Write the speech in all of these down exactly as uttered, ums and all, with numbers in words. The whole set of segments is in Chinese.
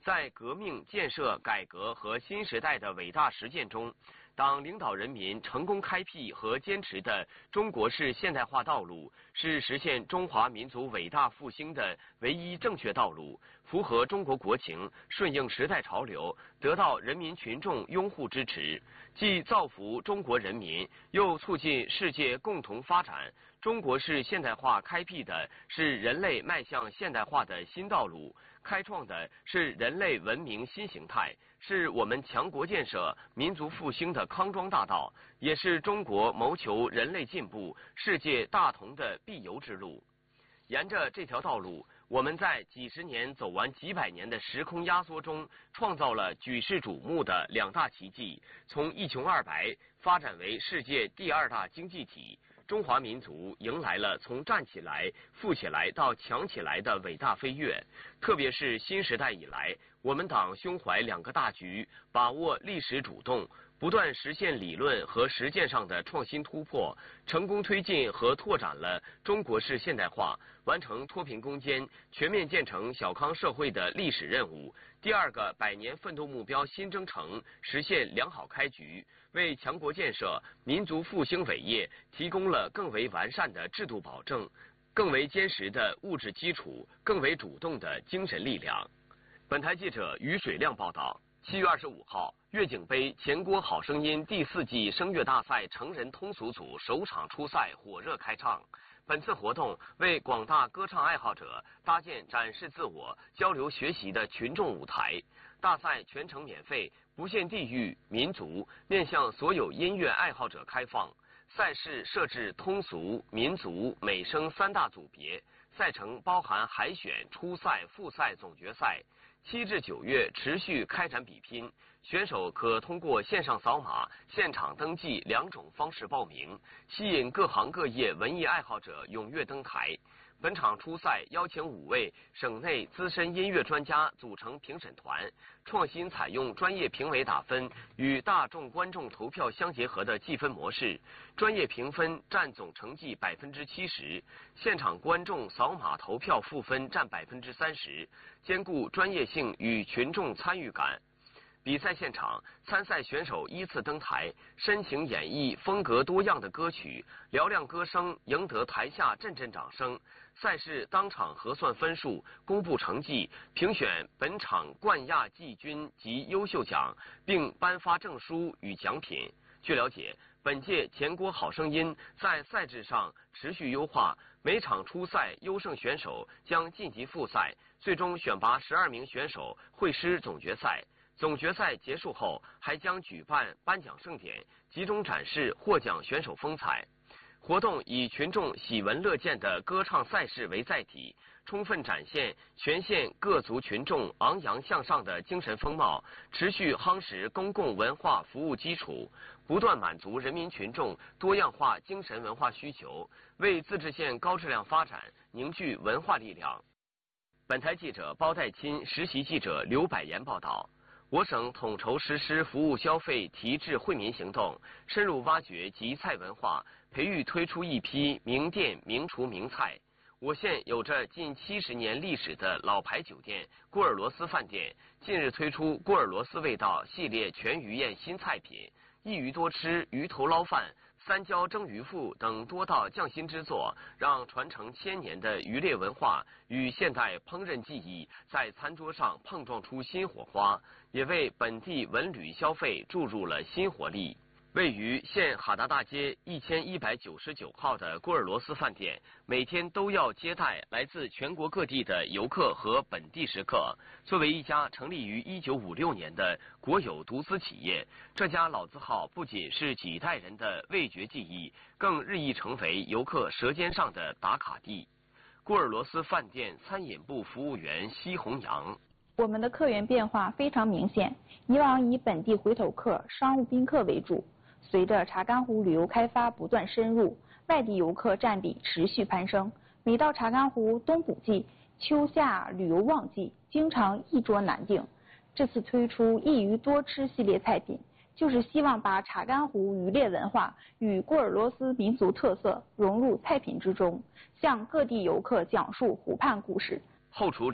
在革命、建设、改革和新时代的伟大实践中，党领导人民成功开辟和坚持的中国式现代化道路，是实现中华民族伟大复兴的唯一正确道路，符合中国国情，顺应时代潮流，得到人民群众拥护支持，既造福中国人民，又促进世界共同发展。中国式现代化开辟的是人类迈向现代化的新道路，开创的是人类文明新形态，是我们强国建设、民族复兴的康庄大道，也是中国谋求人类进步、世界大同的必由之路。沿着这条道路，我们在几十年走完几百年的时空压缩中，创造了举世瞩目的两大奇迹，从一穷二白发展为世界第二大经济体。中华民族迎来了从站起来、富起来到强起来的伟大飞跃。特别是新时代以来，我们党胸怀两个大局，把握历史主动，不断实现理论和实践上的创新突破，成功推进和拓展了中国式现代化，完成脱贫攻坚、全面建成小康社会的历史任务。第二个百年奋斗目标新征程实现良好开局，为强国建设、民族复兴伟业提供了更为完善的制度保证，更为坚实的物质基础，更为主动的精神力量。本台记者于水亮报道。七月二十五号，乐景杯全国好声音第四季声乐大赛成人通俗组首场初赛火热开唱。本次活动为广大歌唱爱好者搭建展示自我、交流学习的群众舞台。大赛全程免费，不限地域、民族，面向所有音乐爱好者开放。赛事设置通俗、民族、美声三大组别，赛程包含海选、初赛、复赛、总决赛。七至九月持续开展比拼，选手可通过线上扫码、现场登记两种方式报名，吸引各行各业文艺爱好者踊跃登台。本场初赛邀请五位省内资深音乐专家组成评审团，创新采用专业评委打分与大众观众投票相结合的计分模式，专业评分占总成绩百分之七十，现场观众扫码投票赋分占百分之三十，兼顾专业性与群众参与感。比赛现场，参赛选手依次登台，深情演绎风格多样的歌曲，嘹亮歌声赢得台下阵阵掌声。赛事当场核算分数，公布成绩，评选本场冠亚季军及优秀奖，并颁发证书与奖品。据了解，本届全国好声音在赛制上持续优化，每场初赛优胜选手将晋级复赛，最终选拔十二名选手会师总决赛。总决赛结束后，还将举办颁奖盛典，集中展示获奖选手风采。活动以群众喜闻乐见的歌唱赛事为载体，充分展现全县各族群众昂扬向上的精神风貌，持续夯实公共文化服务基础，不断满足人民群众多样化精神文化需求，为自治县高质量发展凝聚文化力量。本台记者包代钦、实习记者刘百言报道。我省统筹实施服务消费提质惠民行动，深入挖掘集菜文化，培育推出一批名店名厨名菜。我县有着近七十年历史的老牌酒店郭尔罗斯饭店，近日推出郭尔罗斯味道系列全鱼宴新菜品，一鱼多吃、鱼头捞饭、三椒蒸鱼腹等多道匠心之作，让传承千年的渔猎文化与现代烹饪技艺在餐桌上碰撞出新火花，也为本地文旅消费注入了新活力。位于县哈达大街一千一百九十九号的郭尔罗斯饭店，每天都要接待来自全国各地的游客和本地食客。作为一家成立于一九五六年的国有独资企业，这家老字号不仅是几代人的味觉记忆，更日益成为游客舌尖上的打卡地。郭尔罗斯饭店餐饮部服务员奚红阳。 我们的客源变化非常明显，以往以本地回头客、商务宾客为主。随着查干湖旅游开发不断深入，外地游客占比持续攀升。每到查干湖冬捕季、秋夏旅游旺季，经常一桌难订。这次推出一鱼多吃系列菜品，就是希望把查干湖渔猎文化与郭尔罗斯民族特色融入菜品之中，向各地游客讲述湖畔故事。 后厨里，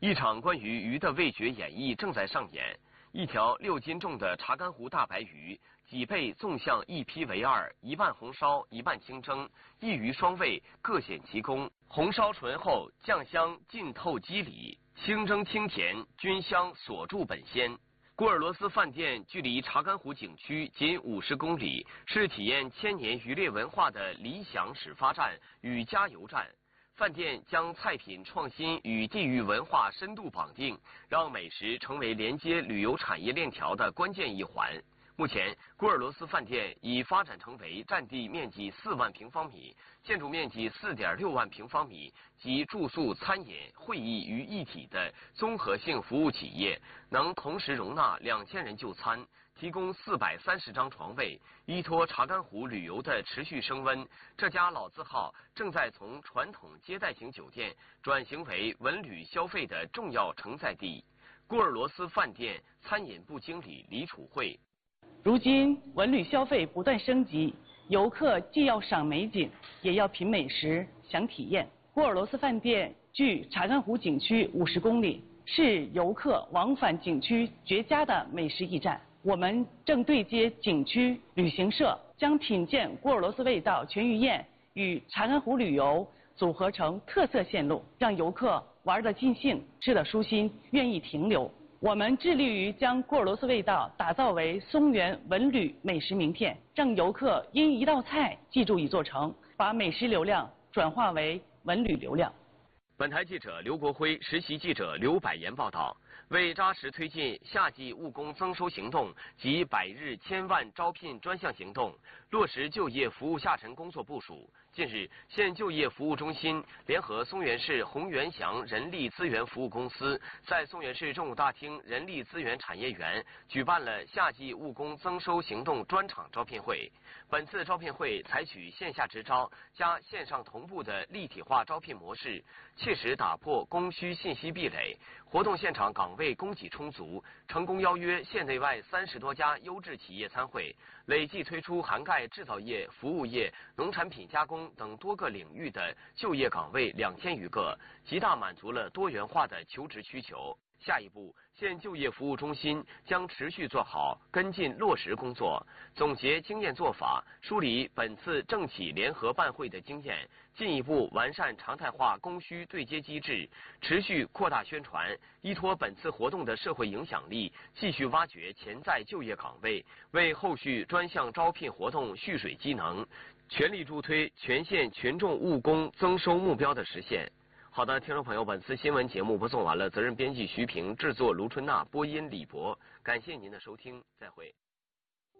一场关于鱼的味觉演绎正在上演。一条六斤重的查干湖大白鱼，脊背纵向一劈为二，一半红烧，一半清蒸，一鱼双味，各显其功。红烧醇厚，酱香浸透肌理，清蒸清甜，菌香锁住本鲜。郭尔罗斯饭店距离查干湖景区仅五十公里，是体验千年渔猎文化的理想始发站与加油站。饭店将菜品创新与地域文化深度绑定，让美食成为连接旅游产业链条的关键一环。目前，郭尔罗斯饭店已发展成为占地面积四万平方米、建筑面积四点六万平方米及住宿、餐饮、会议于一体的综合性服务企业，能同时容纳两千人就餐，提供四百三十张床位。依托查干湖旅游的持续升温，这家老字号正在从传统接待型酒店转型为文旅消费的重要承载地。郭尔罗斯饭店餐饮部经理李楚慧。 如今文旅消费不断升级，游客既要赏美景，也要品美食、享体验。郭尔罗斯饭店距查干湖景区五十公里，是游客往返景区绝佳的美食驿站。我们正对接景区旅行社，将品鉴郭尔罗斯味道全鱼宴与查干湖旅游组合成特色线路，让游客玩得尽兴，吃得舒心，愿意停留。我们致力于将郭尔罗斯味道打造为松原文旅美食名片，让游客因一道菜记住一座城，把美食流量转化为文旅流量。 本台记者刘国辉，实习记者刘百言报道。为扎实推进夏季务工增收行动及百日千万招聘专项行动，落实就业服务下沉工作部署。近日，县就业服务中心联合松原市洪元祥人力资源服务公司，在松原市政务大厅人力资源产业园举办了夏季务工增收行动专场招聘会。本次招聘会采取线下直招加线上同步的立体化招聘模式，切实打破供需信息壁垒。活动现场岗位供给充足，成功邀约县内外三十多家优质企业参会，累计推出涵盖制造业、服务业、农产品加工等多个领域的就业岗位两千余个，极大满足了多元化的求职需求。下一步，县就业服务中心将持续做好跟进落实工作，总结经验做法，梳理本次政企联合办会的经验，进一步完善常态化供需对接机制，持续扩大宣传，依托本次活动的社会影响力，继续挖掘潜在就业岗位，为后续专项招聘活动蓄水积能，全力助推全县群众务工增收目标的实现。好的，听众朋友，本次新闻节目播送完了，责任编辑徐平，制作卢春娜，播音李博，感谢您的收听，再会。